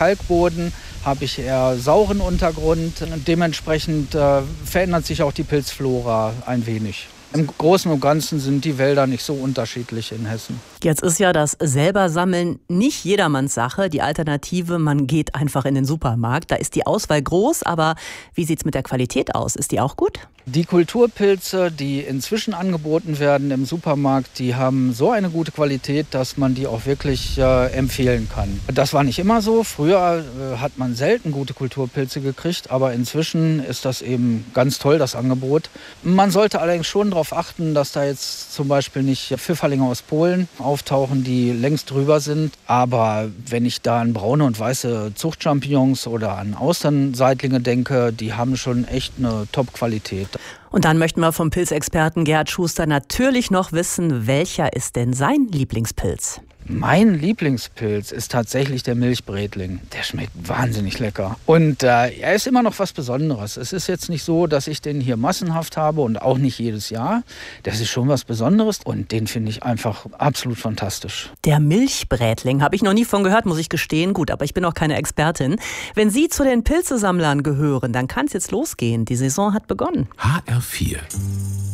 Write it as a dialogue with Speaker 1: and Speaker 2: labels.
Speaker 1: Kalkboden, habe ich eher sauren Untergrund. Und dementsprechend verändert sich auch die Pilzflora ein wenig. Im Großen und Ganzen sind die Wälder nicht so unterschiedlich in Hessen.
Speaker 2: Jetzt ist ja das selber Sammeln nicht jedermanns Sache. Die Alternative, man geht einfach in den Supermarkt. Da ist die Auswahl groß, aber wie sieht's mit der Qualität aus? Ist die auch gut?
Speaker 1: Die Kulturpilze, die inzwischen angeboten werden im Supermarkt, die haben so eine gute Qualität, dass man die auch wirklich empfehlen kann. Das war nicht immer so. Früher hat man selten gute Kulturpilze gekriegt, aber inzwischen ist das eben ganz toll, das Angebot. Man sollte allerdings schon darauf achten, dass da jetzt zum Beispiel nicht Pfifferlinge aus Polen auftauchen, die längst drüber sind. Aber wenn ich da an braune und weiße Zuchtchampignons oder an Austernseitlinge denke, die haben schon echt eine Top-Qualität.
Speaker 2: Und dann möchten wir vom Pilzexperten Gerhard Schuster natürlich noch wissen, welcher ist denn sein Lieblingspilz?
Speaker 1: Mein Lieblingspilz ist tatsächlich der Milchbretling. Der schmeckt wahnsinnig lecker. Und er ist immer noch was Besonderes. Es ist jetzt nicht so, dass ich den hier massenhaft habe und auch nicht jedes Jahr. Das ist schon was Besonderes und den finde ich einfach absolut fantastisch.
Speaker 2: Der Milchbrätling habe ich noch nie von gehört, muss ich gestehen. Gut, aber ich bin auch keine Expertin. Wenn Sie zu den Pilzesammlern gehören, dann kann es jetzt losgehen. Die Saison hat begonnen.
Speaker 3: HR4